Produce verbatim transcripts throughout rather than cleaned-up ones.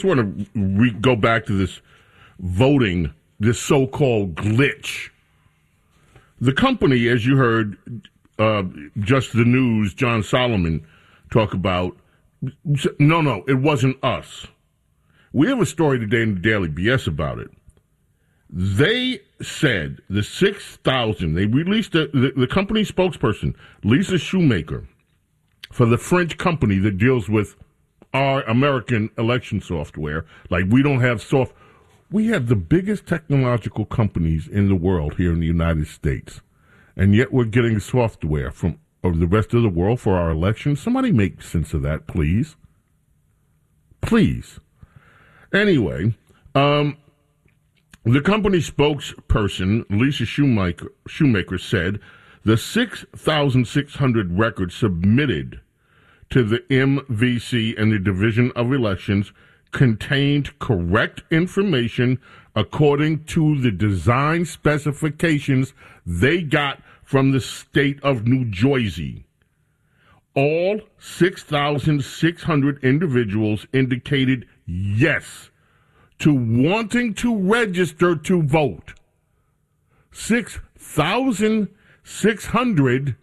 want to re- go back to this voting, this so-called glitch. The company, as you heard, uh, Just the News, John Solomon talk about, no, no, it wasn't us. We have a story today in the Daily B S about it. They said the six thousand, they released the, the, the company spokesperson, Lisa Shoemaker, for the French company that deals with our American election software. Like, we don't have soft. We have the biggest technological companies in the world here in the United States, and yet we're getting software from of the rest of the world for our elections. Somebody make sense of that, please. Please. Anyway, um, the company spokesperson, Lisa Shoemaker, Shoemaker said the six thousand six hundred records submitted to the M V C and the Division of Elections contained correct information according to the design specifications they got from the state of New Jersey. All six thousand six hundred individuals indicated yes to wanting to register to vote. six thousand six hundred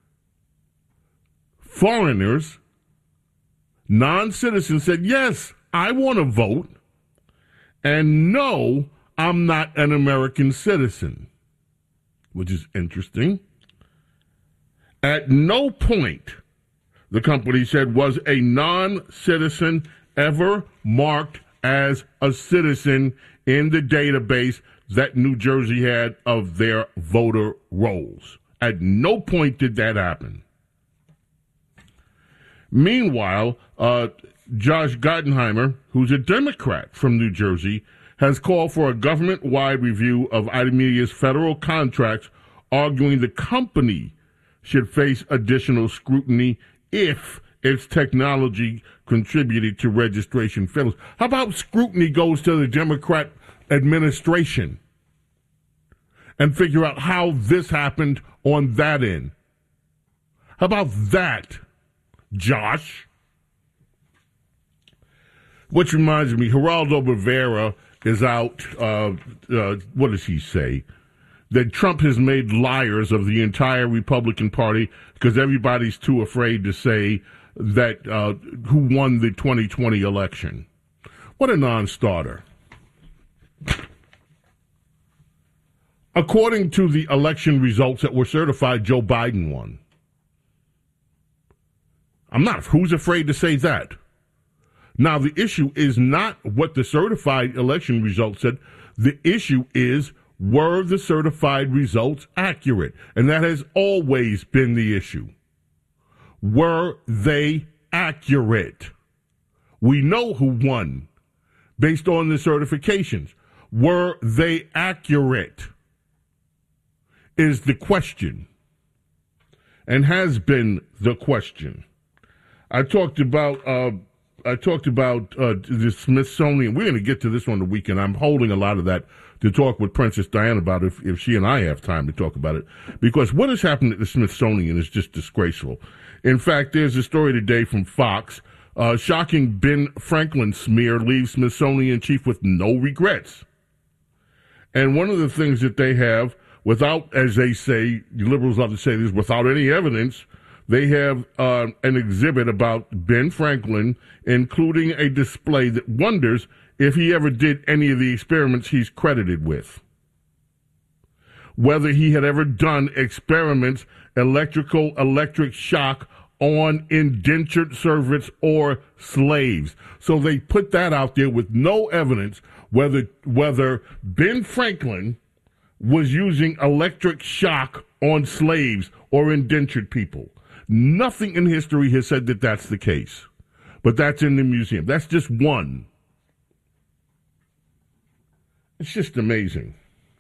foreigners, non-citizens, said, yes, I want to vote, and no, I'm not an American citizen, which is interesting. At no point, the company said, was a non-citizen ever marked as a citizen in the database that New Jersey had of their voter rolls. At no point did that happen. Meanwhile, uh, Josh Gottheimer, who's a Democrat from New Jersey, has called for a government-wide review of iMedia's federal contracts, arguing the company should face additional scrutiny if its technology contributed to registration failures. How about scrutiny goes to the Democrat administration and figure out how this happened on that end? How about that, Josh? Which reminds me, Geraldo Rivera is out, uh, uh, what does he say? That Trump has made liars of the entire Republican Party because everybody's too afraid to say that uh, who won the twenty twenty election. What a non-starter. According to the election results that were certified, Joe Biden won. I'm not. Who's afraid to say that? Now, the issue is not what the certified election results said. The issue is, were the certified results accurate? And that has always been the issue. Were they accurate? We know who won based on the certifications. Were they accurate? Is the question, and has been the question. I talked about uh, I talked about uh, the Smithsonian. We're going to get to this on the weekend. I'm holding a lot of that to talk with Princess Diana about if, if she and I have time to talk about it. Because what has happened at the Smithsonian is just disgraceful. In fact, there's a story today from Fox. Uh, shocking Ben Franklin smear leaves Smithsonian chief with no regrets. And one of the things that they have, without, as they say, liberals love to say this, without any evidence, they have uh, an exhibit about Ben Franklin, including a display that wonders if he ever did any of the experiments he's credited with. Whether he had ever done experiments, electrical, electric shock on indentured servants or slaves. So they put that out there with no evidence whether whether Ben Franklin was using electric shock on slaves or indentured people. Nothing in history has said that that's the case. But that's in the museum. That's just one. It's just amazing.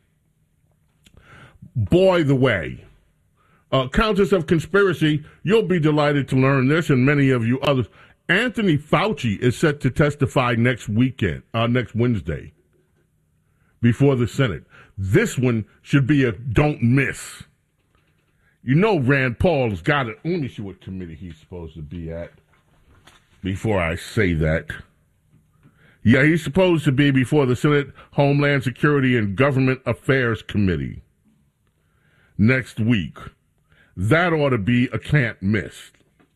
Boy, the way. Uh, Countess of Conspiracy, you'll be delighted to learn this, and many of you others. Anthony Fauci is set to testify next weekend, uh, next Wednesday, before the Senate. This one should be a don't miss. You know Rand Paul's got it. Let me see what committee he's supposed to be at before I say that. Yeah, he's supposed to be before the Senate Homeland Security and Government Affairs Committee next week. That ought to be a can't miss.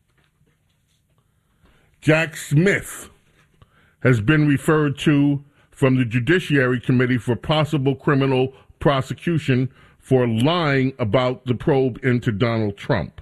Jack Smith has been referred to from the Judiciary Committee for possible criminal prosecution for lying about the probe into Donald Trump.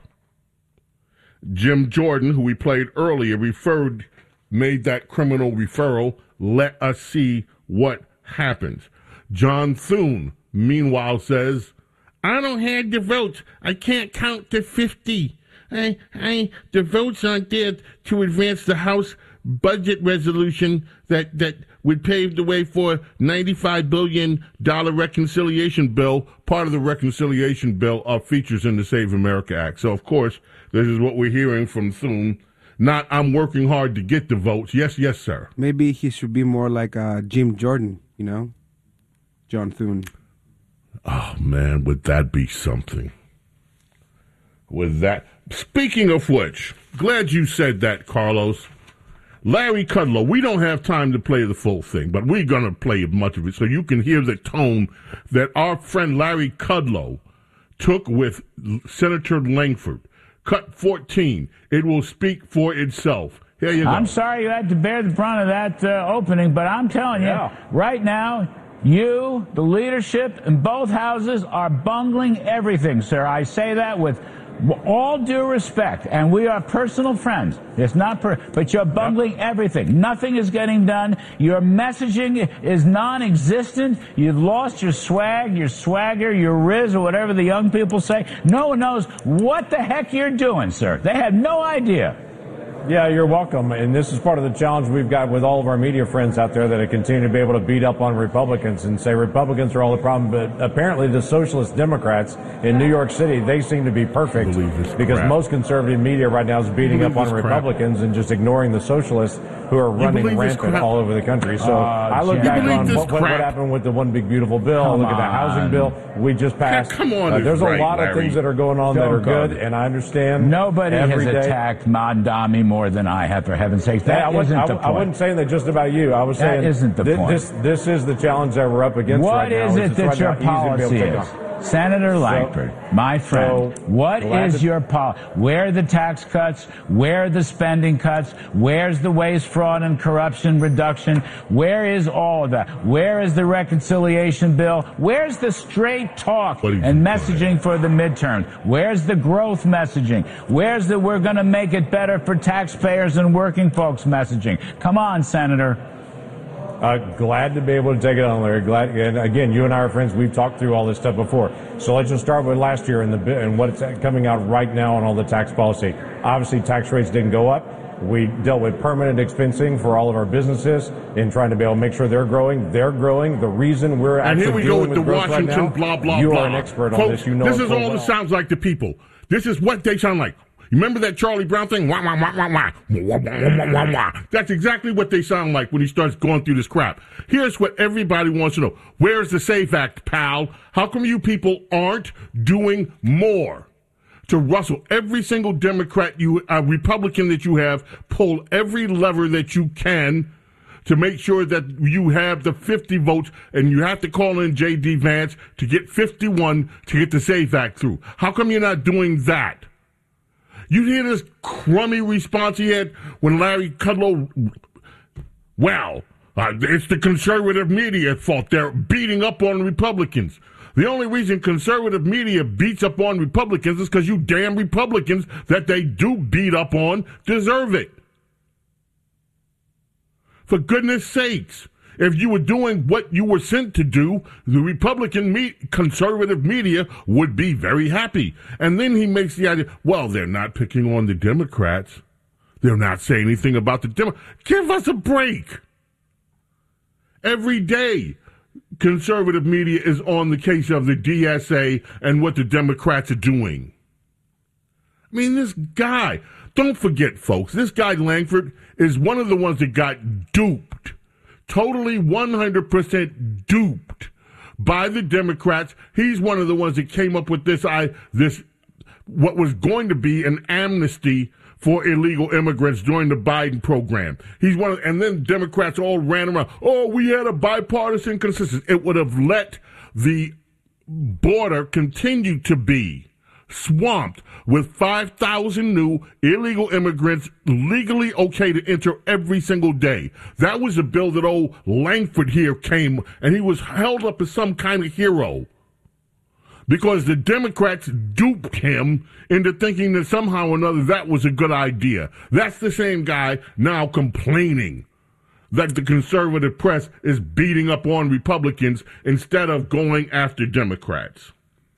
Jim Jordan, who we played earlier, referred, made that criminal referral. Let us see what happens. John Thune, meanwhile, says, I don't have the votes. I can't count to fifty. I, I, the votes aren't there to advance the House budget resolution that, that would pave the way for ninety-five billion dollars reconciliation bill. Part of the reconciliation bill are features in the Save America Act. So, of course, this is what we're hearing from Thune. Not, I'm working hard to get the votes. Yes, yes, sir. Maybe he should be more like uh, Jim Jordan, you know? John Thune. Oh, man, would that be something? With that. Speaking of which, glad you said that, Carlos. Larry Kudlow, we don't have time to play the full thing, but we're going to play much of it so you can hear the tone that our friend Larry Kudlow took with Senator Lankford. Cut fourteen. It will speak for itself. Here you go. I'm sorry you had to bear the brunt of that uh, opening, but I'm telling yeah. you, right now, you, the leadership in both houses, are bungling everything, sir. I say that with all due respect, and we are personal friends. It's not, per- but you're bungling yep. everything. Nothing is getting done. Your messaging is non-existent. You've lost your swag, your swagger, your riz, or whatever the young people say. No one knows what the heck you're doing, sir. They have no idea. Yeah, you're welcome. And this is part of the challenge we've got with all of our media friends out there that continue to be able to beat up on Republicans and say Republicans are all the problem. But apparently the socialist Democrats in New York City, they seem to be perfect because crap. most conservative media right now is beating up on Republicans crap. and just ignoring the socialists who are running rampant all over the country. So uh, I look back on what, what happened with the One Big Beautiful Bill. Come look on. at the housing bill we just passed. Yeah, come on, uh, there's right, a lot Larry. of things that are going on Don't that are good, and I understand. Nobody has day. attacked Mondami more than I have, for heaven's sake. That yeah, I isn't I, the point. I wasn't saying that just about you. I was that saying isn't the th- point. This, this is the challenge that we're up against what right now. What is it that right your policy is? Senator Lankford, so, my friend, so what is your policy? Where are the tax cuts? Where are the spending cuts? Where's the waste, fraud, and corruption reduction? Where is all of that? Where is the reconciliation bill? Where's the straight talk and messaging for the midterm? Where's the growth messaging? Where's the we're going to make it better for taxpayers and working folks messaging? Come on, Senator. Uh, glad to be able to take it on, Larry. Glad, and again, you and I are friends. We've talked through all this stuff before. So let's just start with last year and the and what's coming out right now on all the tax policy. Obviously, tax rates didn't go up. We dealt with permanent expensing for all of our businesses in trying to be able to make sure they're growing. They're growing. The reason we're and actually here we dealing go with, with the growth Washington right now, blah blah you blah. are an expert Folks, on this. You know this is so all well. that sounds like to people. This is what they sound like. You remember that Charlie Brown thing? Wah, wah, wah, wah, wah. Wah, wah, wah, wah, wah. That's exactly what they sound like when he starts going through this crap. Here's what everybody wants to know. Where's the SAFE Act, pal? How come you people aren't doing more to rustle every single Democrat, you, uh, Republican that you have, pull every lever that you can to make sure that you have the fifty votes, and you have to call in J D. Vance to get fifty-one to get the SAFE Act through? How come you're not doing that? You hear this crummy response he had when Larry Kudlow, well, uh, it's the conservative media's fault. They're beating up on Republicans. The only reason conservative media beats up on Republicans is because you damn Republicans that they do beat up on deserve it. For goodness sakes. If you were doing what you were sent to do, the Republican me- conservative media would be very happy. And then he makes the idea, well, they're not picking on the Democrats. They're not saying anything about the Democrats. Give us a break. Every day, conservative media is on the case of the D S A and what the Democrats are doing. I mean, this guy, don't forget, folks, this guy Lankford is one of the ones that got duped. Totally one hundred percent duped by the Democrats. He's one of the ones that came up with this, I, this, what was going to be an amnesty for illegal immigrants during the Biden program. He's one of, and then Democrats all ran around. Oh, we had a bipartisan consensus. It would have let the border continue to be swamped with five thousand new illegal immigrants legally okay to enter every single day. That was a bill that old Langford here came, and he was held up as some kind of hero because the Democrats duped him into thinking that somehow or another that was a good idea. That's the same guy now complaining that the conservative press is beating up on Republicans instead of going after Democrats.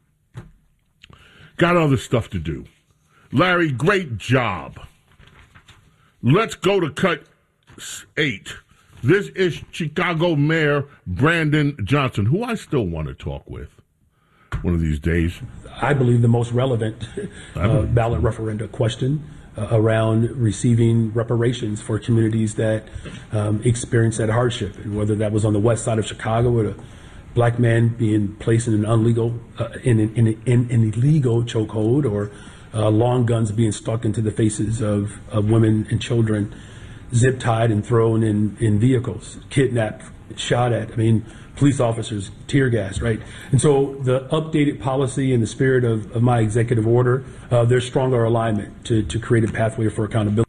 Got other stuff to do. Larry, great job. Let's go to cut eight. This is Chicago Mayor Brandon Johnson, who I still want to talk with one of these days. I believe the most relevant uh, ballot referenda question uh, around receiving reparations for communities that um, experience that hardship, and whether that was on the west side of Chicago with a black man being placed in an illegal, uh, in, in, in, in an illegal chokehold, or uh, long guns being stuck into the faces of, of women and children, zip tied and thrown in, in vehicles, kidnapped, shot at. I mean, police officers, tear gas, right? And so the updated policy in the spirit of, of my executive order, uh, there's stronger alignment to, to create a pathway for accountability.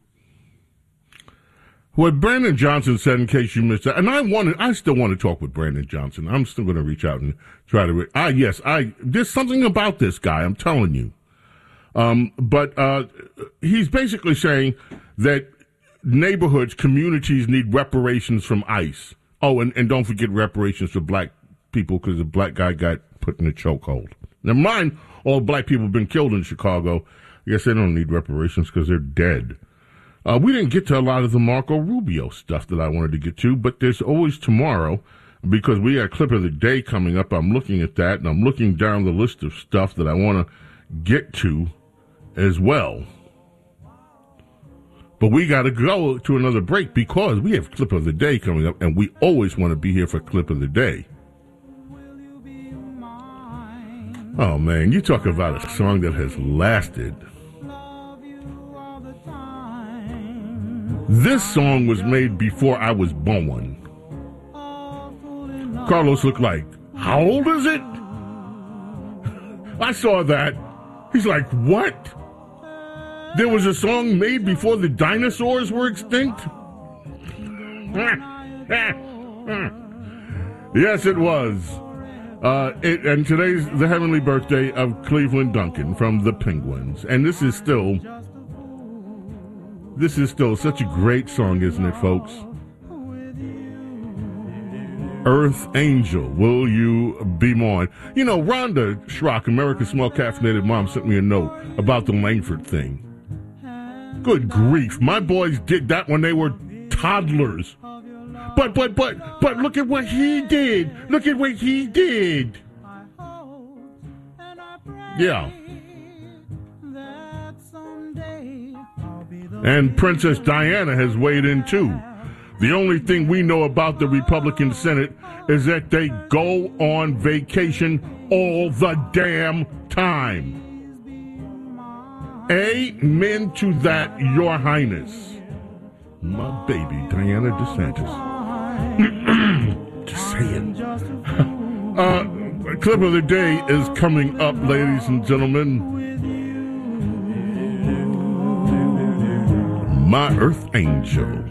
What Brandon Johnson said, in case you missed that, and I wanted, I still want to talk with Brandon Johnson. I'm still going to reach out and try to. Re- ah, yes, I. There's something about this guy. I'm telling you. Um, but uh, he's basically saying that neighborhoods, communities need reparations from ICE. Oh, and, and don't forget reparations for black people because the black guy got put in a chokehold. Never mind, all black people have been killed in Chicago. I guess they don't need reparations because they're dead. Uh, we didn't get to a lot of the Marco Rubio stuff that I wanted to get to, but there's always tomorrow because we got a clip of the day coming up. I'm looking at that, and I'm looking down the list of stuff that I want to get to as well. But we got to go to another break because we have clip of the day coming up, and we always want to be here for clip of the day. Oh, man, you talk about a song that has lasted. This song was made before I was born. Carlos looked like, how old is it? I saw that. He's like, what? There was a song made before the dinosaurs were extinct? Yes, it was. Uh, it, and today's the heavenly birthday of Cleveland Duncan from the Penguins. And this is still... This is still such a great song, isn't it, folks? Earth Angel, will you be mine? You know, Rhonda Schrock, America's Small Caffeinated Mom, sent me a note about the Langford thing. Good grief. My boys did that when they were toddlers. But, but, but, but look at what he did. Look at what he did. Yeah. And Princess Diana has weighed in, too. The only thing we know about the Republican Senate is that they go on vacation all the damn time. Amen to that, Your Highness. My baby, Diana DeSantis. Just saying. uh, clip of the day is coming up, ladies and gentlemen. My Earth Angel.